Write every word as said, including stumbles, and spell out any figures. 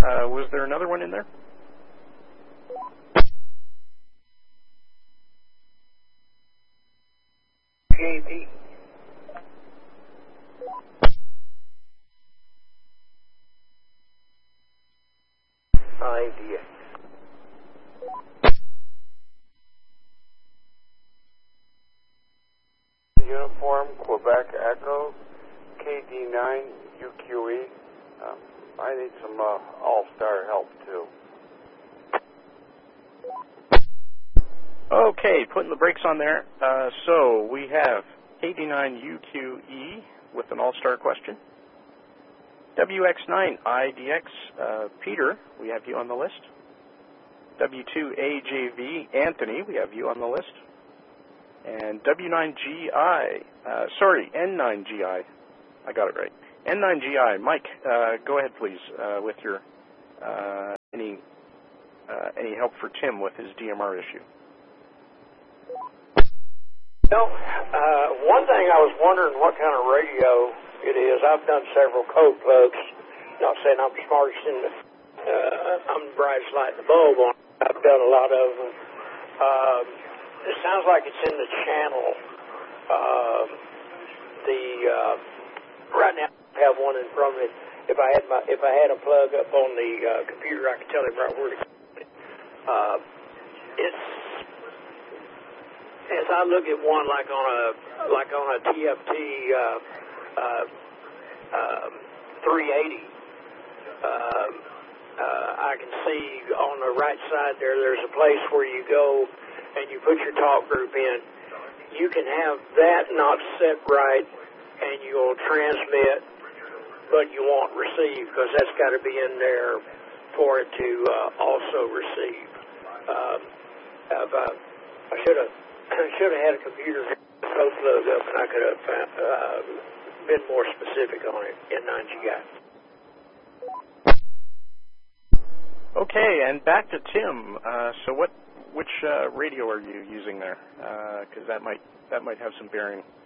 Uh, was there another one in there? J V. I D X. Uniform Quebec Echo K D nine U Q E. Um, I need some uh, all-star help too. Okay, putting the brakes on there. Uh, so we have K D nine U Q E with an all-star question. W X nine I D X, uh, Peter, we have you on the list. W two A J V, Anthony, we have you on the list. And W nine G I, uh, sorry, N nine G I, I got it right. N nine G I, Mike, uh, go ahead please uh, with your uh, any uh, any help for Tim with his D M R issue. Well, uh, one thing I was wondering what kind of radio it is. I've done several code plugs. Not saying I'm the smartest in the, uh, I'm the brightest light in the bulb on. I've done a lot of them. Um, it sounds like it's in the channel. Um, the uh, right now I have one in front of me. If I had my if I had a plug up on the uh, computer, I could tell him right where to go. Uh, it's as I look at one like on a like on a T F T uh, uh, um, three eighty. Um, uh, I can see on the right side there. There's a place where you go and you put your talk group in. You can have that not set right, and you'll transmit, but you won't receive because that's got to be in there for it to uh, also receive. Um, uh, I should have should have had a computer code plug up, and I could have uh, been more specific on it in nine G I. Okay, and back to Tim. Uh, so, what, which uh, radio are you using there? Because uh, that might that might have some bearing